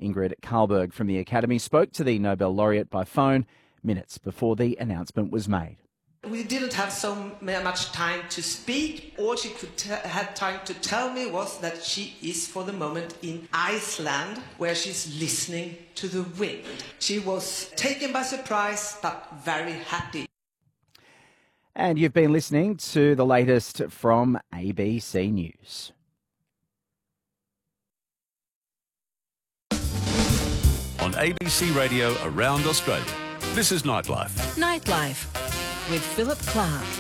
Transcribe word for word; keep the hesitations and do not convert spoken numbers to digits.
Ingrid Carlberg from the Academy spoke to the Nobel laureate by phone minutes before the announcement was made. We didn't have so much time to speak. All she could t- had time to tell me was that she is for the moment in Iceland, where she's listening to the wind. She was taken by surprise, but very happy. And you've been listening to the latest from A B C News. On A B C Radio around Australia, this is Nightlife. Nightlife with Philip Clark.